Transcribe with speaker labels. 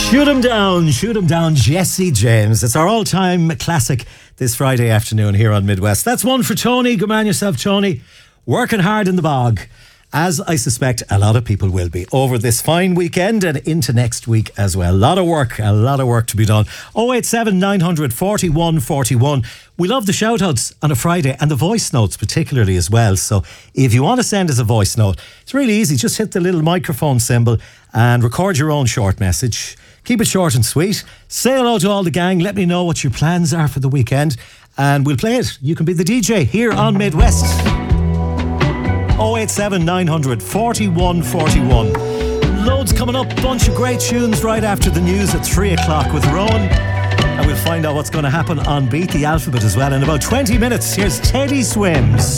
Speaker 1: Shoot 'em down, Jesse James. It's our all-time classic this Friday afternoon here on Midwest. That's one for Tony. Good man yourself, Tony. Working hard in the bog, as I suspect a lot of people will be over this fine weekend and into next week as well. A lot of work to be done. 087 900 41 41. We love the shout-outs on a Friday and the voice notes particularly as well. So if you want to send us a voice note, it's really easy. Just hit the little microphone symbol and record your own short message. Keep it short and sweet. Say hello to all the gang. Let me know what your plans are for the weekend and we'll play it. You can be the DJ here on Midwest. 087 900 41 41. Loads coming up. Bunch of great tunes right after the news at 3 o'clock with Rowan. And we'll find out what's going to happen on Beat the Alphabet as well in about 20 minutes. Here's Teddy Swims.